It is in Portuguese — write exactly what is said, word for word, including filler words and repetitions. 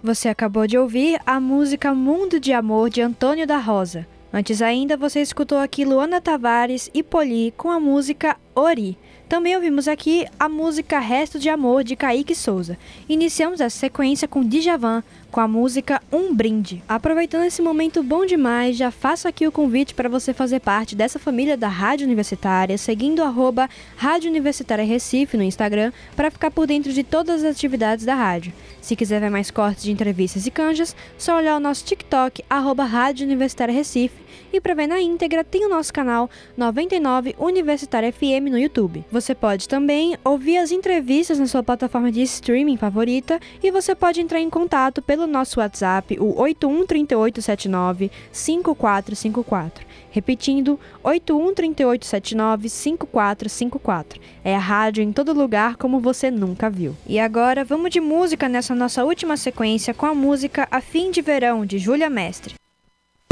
Você acabou de ouvir a música Mundo de Amor de Antônio da Rosa. Antes ainda, você escutou aqui Luana Tavares e Poli com a música Ori. Também ouvimos aqui a música Resto de Amor de Kaique Souza. Iniciamos essa sequência com Djavan, com a música Um Brinde. Aproveitando esse momento bom demais, já faço aqui o convite para você fazer parte dessa família da Rádio Universitária, seguindo arroba Rádio Universitária Recife no Instagram, para ficar por dentro de todas as atividades da rádio. Se quiser ver mais cortes de entrevistas e canjas, só olhar o nosso TikTok, arroba Rádio Universitária Recife, e para ver na íntegra tem o nosso canal noventa e nove Universitária F M no YouTube. Você pode também ouvir as entrevistas na sua plataforma de streaming favorita e você pode entrar em contato pelo nosso WhatsApp, o oito um três oito sete nove cinco quatro cinco quatro. Repetindo, oito um três oito sete nove cinco quatro cinco quatro. É a rádio em todo lugar como você nunca viu. E agora vamos de música nessa nossa última sequência com a música A Fim de Verão, de Júlia Mestre.